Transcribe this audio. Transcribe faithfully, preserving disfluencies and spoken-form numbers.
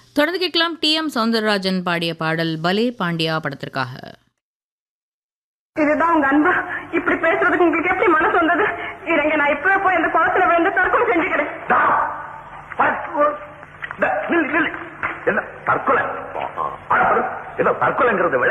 தொடர்ந்து கேட்கலாம் D M Soundararajan பாடிய பாடல் பலே பாண்டியா படத்திற்காக. இதுதான் உங்க அன்பா? இப்படி பேசுறதுக்கு உங்களுக்கு எப்படி மனசு வந்தது? இருங்க, நான் இப்பவே போய் அந்த குளத்துல விழுந்து தற்கொலை செஞ்சுக்கிறேன். என்ன தற்கொலை? என்ன தற்கொலைங்கிறது